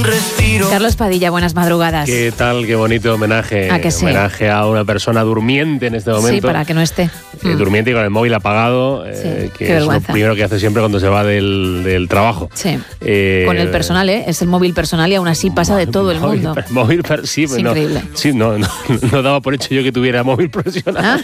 respiro. Carlos Padilla, buenas madrugadas. ¿Qué tal? Qué bonito homenaje. ¿A que sí? Homenaje a una persona durmiente en este momento. Sí, para que no esté. Durmiente y con el móvil apagado, Sí, que qué es lo vergüenza. primero que hace siempre cuando se va del trabajo. Sí. Con el personal, es el móvil personal y aún así pasa de todo el mundo. Sí, Es pues no, increíble. sí, no daba por hecho yo que tuviera móvil profesional.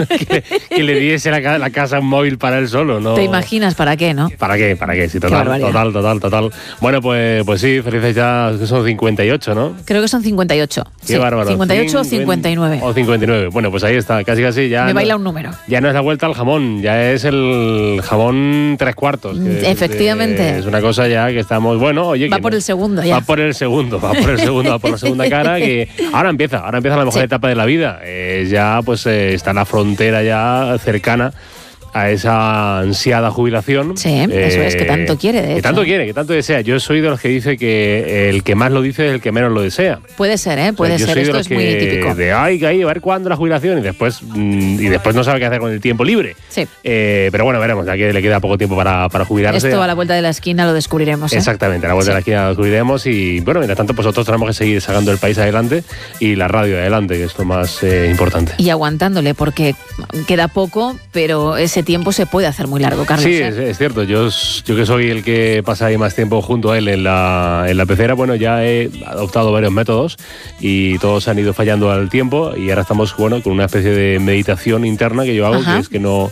que le diese la casa un móvil para él solo. No. ¿Te imaginas para qué, no? ¿Para qué? Sí, Qué barbaridad. total. Bueno, pues sí, felices ya, son 58, ¿no? Creo que son 58. Qué Sí, bárbaro. 58 o 59. O 59. Bueno, pues ahí está, casi ya. Me baila un número. Ya no es la vuelta al jamón, ya es el jamón 3/4. Efectivamente. Es una cosa ya que estamos, bueno, oye. Va que por no- el segundo ya. Va por el segundo, va por la segunda cara, que ahora empieza la mejor Sí. etapa de la vida. Ya pues está en la frontera ya cercana a esa ansiada jubilación. Sí, eso es, que tanto quiere, de Que hecho. tanto quiere, que tanto desea. Yo soy de los que dice que el que más lo dice es el que menos lo desea. Puede ser, ¿eh? Puede Yo ser. soy de Esto los es muy que típico. a ver cuándo la jubilación y después no sabe qué hacer con el tiempo libre. Sí. Pero bueno, veremos, ya que le queda poco tiempo para jubilarse. Esto a la vuelta de la esquina lo descubriremos, ¿eh? Exactamente, a la vuelta de la esquina lo descubriremos y bueno, mientras tanto, pues nosotros tenemos que seguir sacando el país adelante y la radio adelante, que es lo más importante. Y aguantándole, porque queda poco, pero ese tiempo se puede hacer muy largo, Carlos. Sí, ¿eh? es cierto. Yo que soy el que pasa ahí más tiempo junto a él en la pecera, bueno, ya he adoptado varios métodos y todos han ido fallando al tiempo y ahora estamos, bueno, con una especie de meditación interna que yo hago, Ajá. que es que no...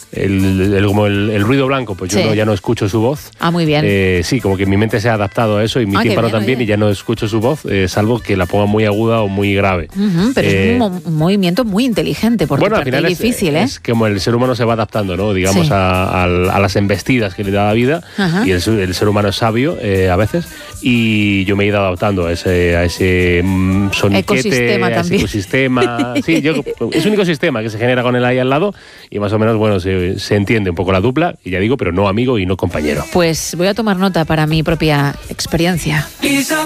como el ruido blanco, pues yo Sí. ya no escucho su voz. Ah, muy bien. Sí, como que mi mente se ha adaptado a eso y mi Ah, qué tímpano bien, también oye. y ya no escucho su voz, salvo que la ponga muy aguda o muy grave. Ujú, pero es un movimiento muy inteligente, porque Bueno, al final es difícil, ¿eh? es como el ser humano se va adaptando, ¿no? Digamos, Sí. a las embestidas que le da la vida. Ajá. Y el ser humano es sabio a veces. Y yo me he ido adaptando a ese soniquete, Ecosistema a ese también. ecosistema. Sí, es un ecosistema que se genera con él ahí al lado y más o menos, bueno, se entiende un poco la dupla. Y ya digo, pero no amigo y no compañero. Pues voy a tomar nota para mi propia experiencia. Quizá